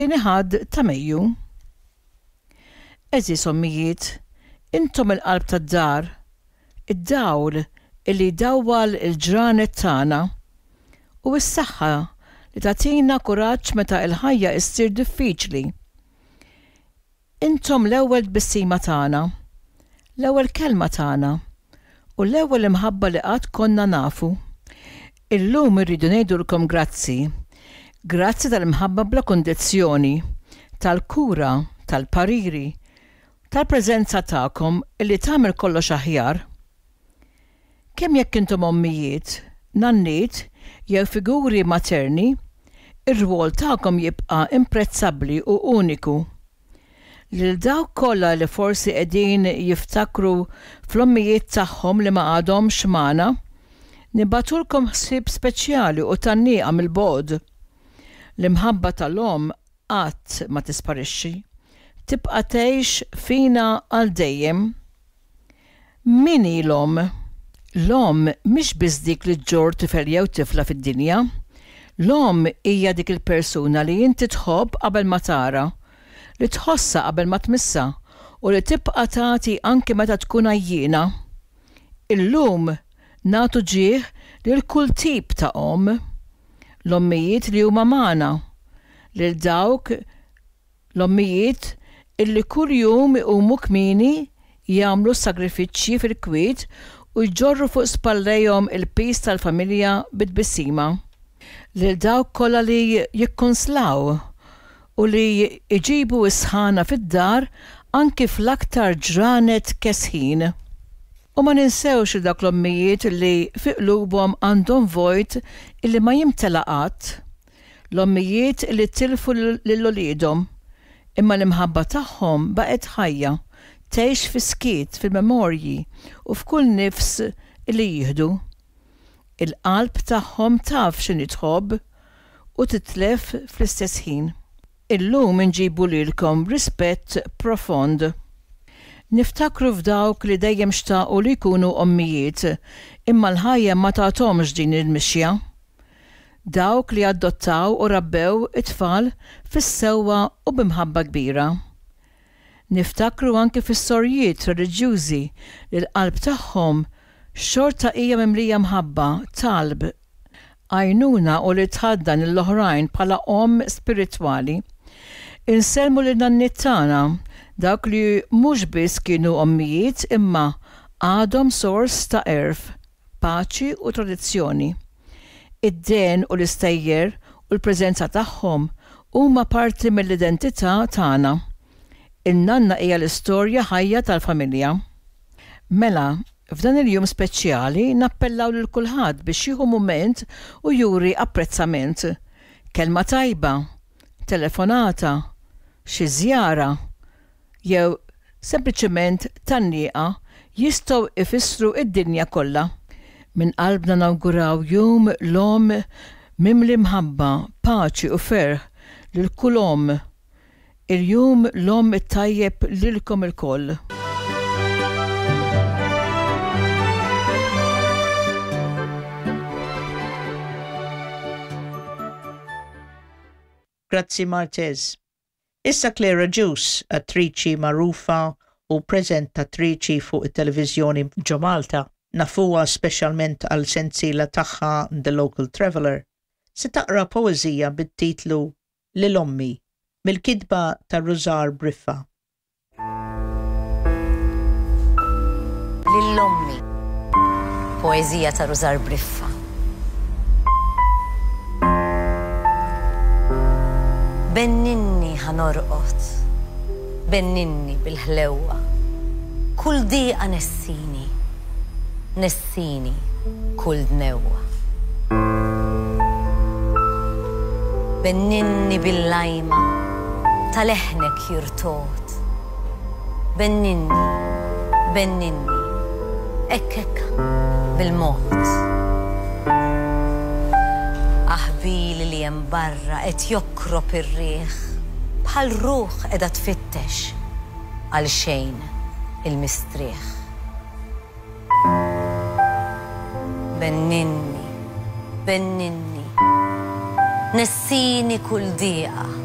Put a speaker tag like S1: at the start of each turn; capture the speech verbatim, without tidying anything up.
S1: Inħad ta' Mejju. Eżis ommijiet, intom il-qalb tad-dar, id-dawl illi dawwal il-ġranet tagħna u s-saħħa li tagħtina kuraġġ meta l-ħajja ssir diffiċli. Intom l-ewwel tbissima tagħna, l-ewwel kelma tagħna u l-ewwel imħabba li qatt konna nafu. Illum irridu ngħidulkom grazzi. Grazzi tal-imħabba bla kondizzjoni, tal-kura, tal-pariri, tal-preżenza tagħkom illi tagħmel kollox aħjar. Kemm jekk intom ommijiet, nanniet jew figuri materni, ir-rwol tagħkom jibqa' imprezzabbli u uniku. Lil dawk kollha li forsi qegħdin jiftakru fl-ommijiet tagħhom li ma għadhomx magħna, nibatulkom ħsieb speċjali u tannieqa mill-bogħod. L-imħabba tal-om qatt ma tisparixxi, tibqa' tgħix fina għal dejjem. Min hi l-om? L-om mhix biss dik li ġġorr tifel jew tifla fid-dinja. L-om hija dik il-persuna li inti tħobb qabel ma tara, li tħossha qabel ma tmissa u li tibqa' tagħti anke meta tkun għajjina. Illum nagħtu ġieħ lil kull tip ta' om. L-ommijiet li huma magħna, lil dawk l-ommijiet illi kull jum iqumu kmieni jagħmlu sagrifiċċji fil-kwiet u jġorru fuq spallejhom il-piż tal-familja bit-tbissima. Lil dawk kollha li jikkonslaw u li jġibu s-sħana fid-dar anki fl-aktar ġranet kesħin. U ma ninsewx il dak l-ommijiet li fi qlubhom għandhom vojt illi ma jimtela qatt. L-ommijiet li tilfu lil uliedhom imma l-imħabba tagħhom baqgħet ħajja, tgħix fi skiet fil-memorji u f'kull nifs li jieħdu. Il-qalb tagħhom taf x'inhi tħobb u titlef fl-istess ħin. Illum inġibu lilkom rispett profond. Niftakru f'dawk li dejjem xtaqu li jkunu ommijiet, imma l-ħajja ma tagħthomx din il-mixja. Dawk li adottaw u rabbew it-tfal fis-sewwa u b'imħabba kbira. Niftakru anke fis-sorjiet reliġjużi li l-qalb tagħhom xorta hija mimlija mħabba, talb, għajnuna u li tħaddan l-oħrajn bħala om spiritwali. Inselmu lil nannit tagħna dawk li mhux biss kienu ommijiet imma għadhom sors ta' erf, paċi u tradizzjoni. Id-den u l-istejjer u l-preżenza tagħhom huma parti mill-identità tagħna. In-nanna hija l-istorja ħajja tal-familja. Mela, f'dan il-jum speċjali nappellaw lil kulħadd biex jieħu mument u juri apprezzament. Kelma tajba, telefonata, xi żjara, jew sempliċement tannieqa jistgħu ifissru id-dinja kollha. Min qalbna nawguraw jum l-om mimli mħabba, paċi u ferħ lil kull om. Il-jum l-om it-tajjeb lilkom il-koll.
S2: Grazzi Martez. Issa Clara Juice, attriċi magħrufa u preżentatriċi fuq it-televiżjoni ġo Malta, nafuha speċjalment għal sensiela tagħha The Local Traveller, se taqra poeżija bit-titlu Lil Ommi mill-kitba ta' Rużar Briffa.
S3: Lil Ommi, poeżija ta' Rużar Briffa. Benninni ħanorqot, benninni bil-ħlewwa, kull diqa nessini, nessini kull dnewwa. Benninni bil-lajma, tal-eħnek jirtot, benninni, benninni, ekkekka bil-mot. Aħbili li jem barra et jokrop ir-riħ, bħal ruħ edha tfittex għal xejn il-mistrieħ. Benninni, benninni, nessini kull diqa,